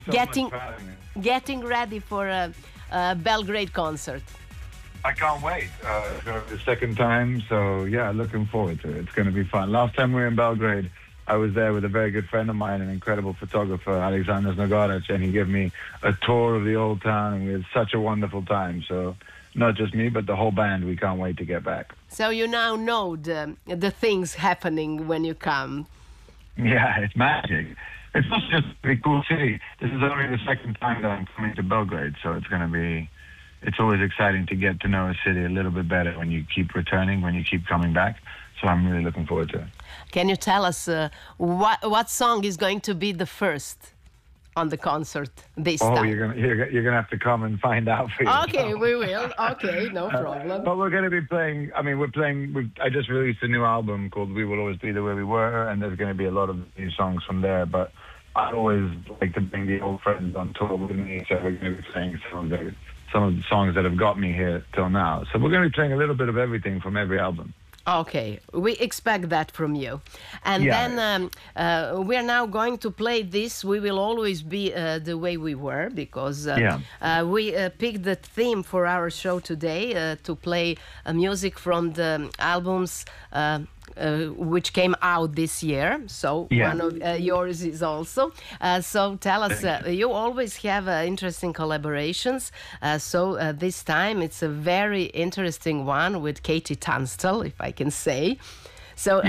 so much getting for having me. getting ready for a Belgrade concert. I can't wait. It's going to be the second time, so yeah, looking forward to it. It's going to be fun. Last time we were in Belgrade, I was there with a very good friend of mine, an incredible photographer, Alexander Znogorec, and he gave me a tour of the old town, and we had such a wonderful time. So not just me, but the whole band, we can't wait to get back. So you now know the things happening when you come. Yeah, it's magic. It's not just a very cool city. This is only the second time that I'm coming to Belgrade, so it's going to be... It's always exciting to get to know a city a little bit better when you keep returning, when you keep coming back. So I'm really looking forward to it. Can you tell us what song is going to be the first on the concert this time? Oh, you're gonna have to come and find out for yourself. Okay, we will. Okay, no problem. But we're going to be playing. I mean, I just released a new album called "We Will Always Be the Way We Were," and there's going to be a lot of new songs from there. But I always like to bring the old friends on tour with me, so we're going to be playing some of the songs that have got me here till now. So we're going to be playing a little bit of everything from every album. Okay, we expect that from you. And Yeah. then we are now going to play this. We will always be the way we were, because we picked the theme for our show today to play music from the albums which came out this year. So one of yours is also. So tell us, you always have interesting collaborations. So this time it's a very interesting one with Katie Tunstall, if I can say. So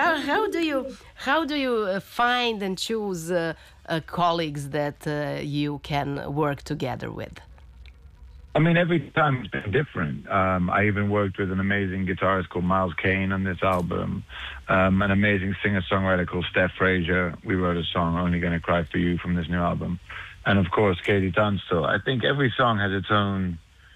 how do you find and choose colleagues that you can work together with? I mean, every time it's been different. I even worked with an amazing guitarist called Miles Kane on this album, an amazing singer-songwriter called Steph Frazier. We wrote a song, Only Gonna Cry For You, from this new album. And of course, Katie Tunstall. I think every song has its own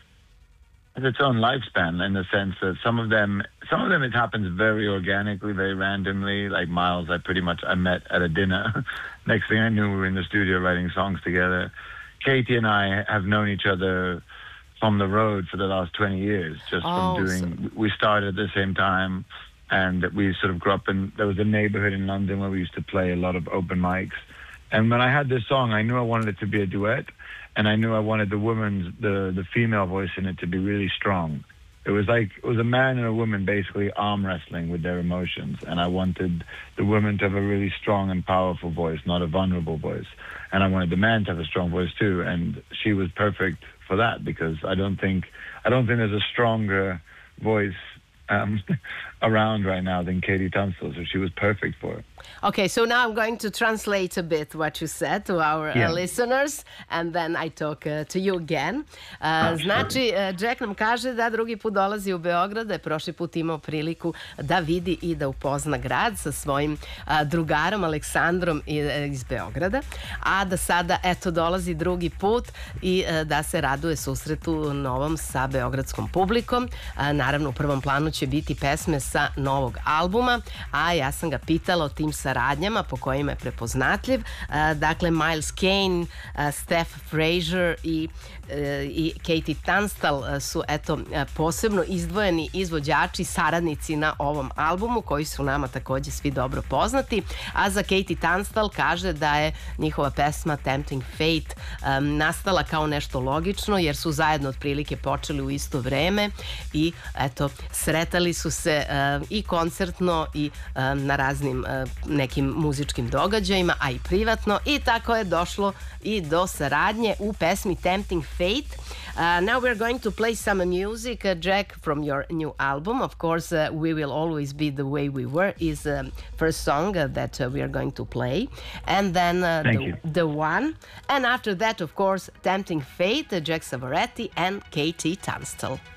lifespan, in the sense that some of them it happens very organically, very randomly. Like Miles, I met at a dinner. Next thing I knew, we were in the studio writing songs together. Katie and I have known each other from the road for the last 20 years, we started at the same time, and we sort of grew up there was a neighborhood in London where we used to play a lot of open mics. And when I had this song, I knew I wanted it to be a duet, and I knew I wanted the female voice in it to be really strong. It was a man and a woman basically arm wrestling with their emotions, and I wanted the woman to have a really strong and powerful voice, not a vulnerable voice. And I wanted the man to have a strong voice too, and she was perfect for that, because I don't think there's a stronger voice around right now than Katie Tunstall, so she was perfect for it. Okay, so now I'm going to translate a bit what you said to our listeners, and then I talk to you again. Znači, Jack nam kaže da drugi put dolazi u Beograd, da je prošli put imao priliku da vidi i da upozna grad sa svojim drugarom Aleksandrom iz Beograda, a da sada, eto, dolazi drugi put i da se raduje susretu novom sa beogradskom publikom. Naravno, u prvom planu će biti pesme sa novog albuma, a ja sam ga pitala o tim saradnjama po kojima je prepoznatljiv. Dakle, Miles Kane, Steph Frazier i Katie Tunstall su posebno izdvojeni izvođači, saradnici na ovom albumu, koji su nama takođe svi dobro poznati. A za Katie Tunstall kaže da je njihova pesma Tempting Fate nastala kao nešto logično, jer su zajedno otprilike počeli u isto vreme i sretali su se i koncertno i na raznim nekim muzičkim događajima, a i privatno, i tako je došlo i do saradnje u pesmi Tempting Fate. Now we're going to play some music, Jack, from your new album. Of course, We Will Always Be The Way We Were is the first song that we are going to play. And then the one. And after that, of course, Tempting Fate, Jack Savoretti and Katie Tunstall.